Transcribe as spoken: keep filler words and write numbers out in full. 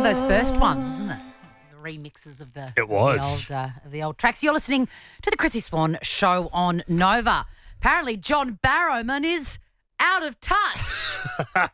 one of those first ones, wasn't it? The remixes of the, It was. the, old, uh, of the old tracks. You're listening to the Chrissy Swan Show on Nova. Apparently, John Barrowman is out of touch.